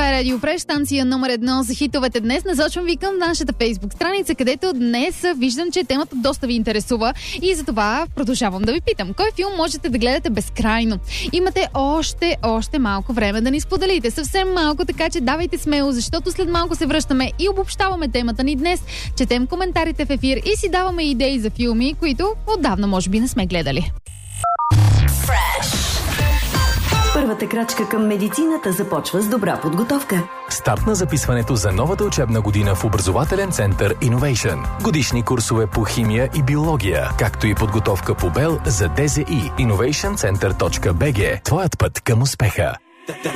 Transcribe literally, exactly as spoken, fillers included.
Това е Радио Фреш, станция номер едно за хитовете днес. Насочвам ви към нашата фейсбук страница, където днес виждам, че темата доста ви интересува и затова продължавам да ви питам. Кой филм можете да гледате безкрайно? Имате още, още малко време да ни споделите. Съвсем малко, така че давайте смело, защото след малко се връщаме и обобщаваме темата ни днес. Четем коментарите в ефир и си даваме идеи за филми, които отдавна може би не сме гледали. Първата крачка към медицината започва с добра подготовка. Старт на записването за новата учебна година в образователен център Innovation. Годишни курсове по химия и биология, както и подготовка по БЕЛ за ДЗИ. инновейшън център точка би джи. Твоят път към успеха.